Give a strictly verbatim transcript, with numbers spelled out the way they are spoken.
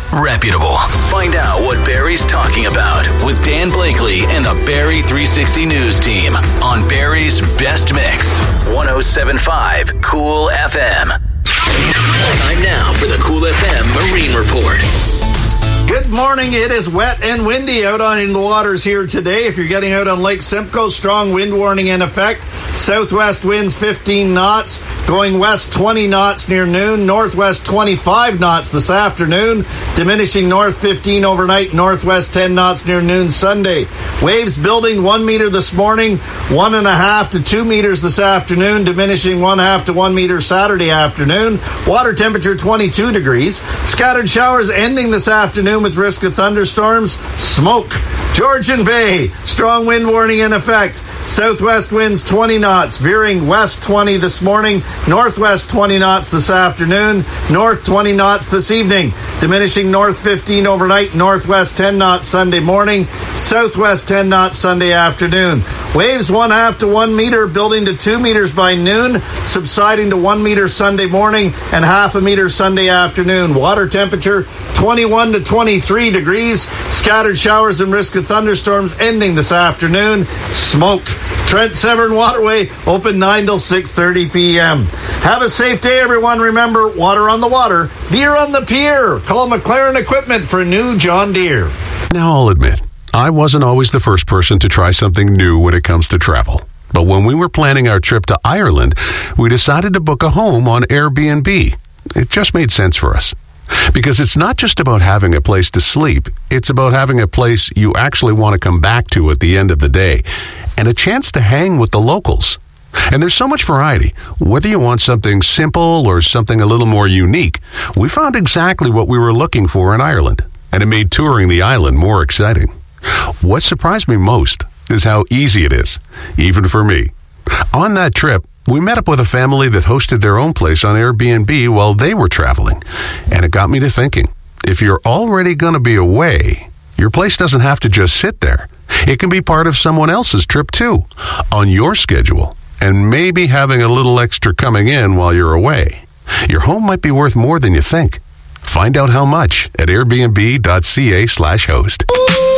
reputable. Find out what Barrie's talking about with Dan Blakely and the Barrie three sixty News team on Barrie's Best Mix, one oh seven point five Cool F M. Time now for the Cool F M Marine Report. Good morning. It is wet and windy out on the waters here today. If you're getting out on Lake Simcoe, strong wind warning in effect. Southwest winds fifteen knots, going west twenty knots near noon, northwest twenty-five knots this afternoon, diminishing north fifteen overnight, northwest ten knots near noon Sunday. Waves building one meter this morning, one and a half to two meters this afternoon, diminishing one half to one meter Saturday afternoon. Water temperature twenty-two degrees. Scattered showers ending this afternoon with risk of thunderstorms. Smoke. Georgian Bay, strong wind warning in effect. Southwest winds twenty knots, veering west twenty this morning, northwest twenty knots this afternoon, north twenty knots this evening, diminishing north fifteen overnight, northwest ten knots Sunday morning, southwest ten knots Sunday afternoon. Waves one half to one meter, building to two meters by noon, subsiding to one meter Sunday morning and half a meter Sunday afternoon. Water temperature twenty-one to twenty-three degrees. Scattered showers and risk of thunderstorms ending this afternoon. Smoke. Trent Severn Waterway open nine till six thirty p.m. Have a safe day, everyone. Remember, water on the water, beer on the pier. Call McLaren Equipment for new John Deere. Now, I'll admit, I wasn't always the first person to try something new when it comes to travel. But when we were planning our trip to Ireland, we decided to book a home on Airbnb. It just made sense for us. Because it's not just about having a place to sleep, it's about having a place you actually want to come back to at the end of the day, and a chance to hang with the locals. And there's so much variety. Whether you want something simple or something a little more unique, we found exactly what we were looking for in Ireland, and it made touring the island more exciting. What surprised me most is how easy it is, even for me. On that trip, we met up with a family that hosted their own place on Airbnb while they were traveling. And it got me to thinking, if you're already going to be away, your place doesn't have to just sit there. It can be part of someone else's trip too, on your schedule, and maybe having a little extra coming in while you're away. Your home might be worth more than you think. Find out how much at airbnb.ca slash host.